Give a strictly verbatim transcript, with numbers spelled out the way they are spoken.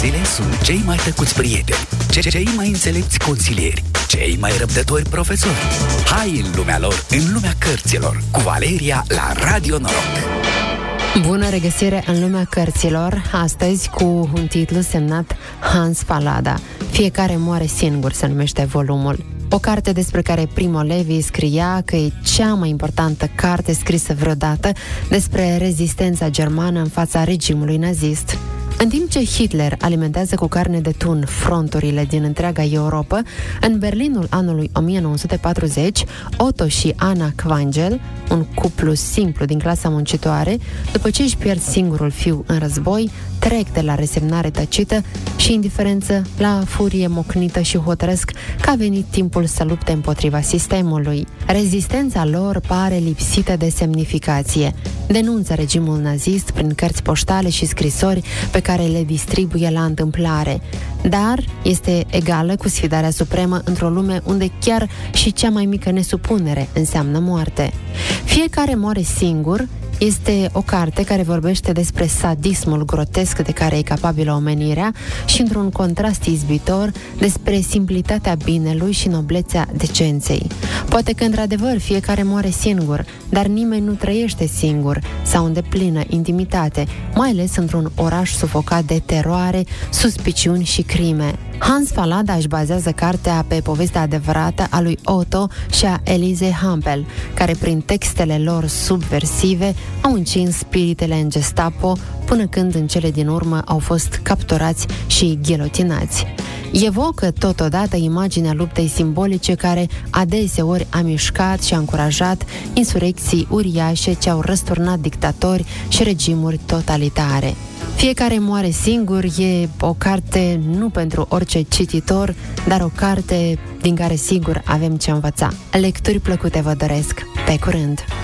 Cărțile sunt cei mai tăcuți prieteni, cei mai înțelepți consilieri, cei mai răbdători profesori. Hai în lumea lor, în lumea cărților, cu Valeria la Radio Noroc. Bună regăsire în lumea cărților, astăzi cu un titlu semnat Hans Fallada. Fiecare moare singur, se numește volumul. O carte despre care Primo Levi scria că e cea mai importantă carte scrisă vreodată despre rezistența germană în fața regimului nazist. În timp ce Hitler alimentează cu carne de tun fronturile din întreaga Europa, în Berlinul anului o mie nouă sute patruzeci, Otto și Anna Quangel, un cuplu simplu din clasa muncitoare, după ce își pierd singurul fiu în război, trec de la resemnare tacită și indiferență la furie mocnită și hotărăsc că a venit timpul să lupte împotriva sistemului. Rezistența lor pare lipsită de semnificație. Denunță regimul nazist prin cărți poștale și scrisori pe care le distribuie la întâmplare, dar este egală cu sfidarea supremă într-o lume unde chiar și cea mai mică nesupunere înseamnă moarte. Fiecare moare singur este o carte care vorbește despre sadismul grotesc de care e capabilă omenirea și, într-un contrast izbitor, despre simplitatea binelui și noblețea decenței. Poate că, într-adevăr, fiecare moare singur, dar nimeni nu trăiește singur sau în deplină intimitate, mai ales într-un oraș sufocat de teroare, suspiciuni și crime. Hans Fallada își bazează cartea pe povestea adevărată a lui Otto și a Elise Hampel, care prin textele lor subversive au încins spiritele în Gestapo până când în cele din urmă au fost capturați și ghilotinați. Evocă totodată imaginea luptei simbolice care adeseori a mișcat și a încurajat insurecții uriașe ce au răsturnat dictatori și regimuri totalitare. Fiecare moare singur e o carte nu pentru orice cititor, dar o carte din care sigur avem ce învăța. Lecturi plăcute vă doresc. Pe curând!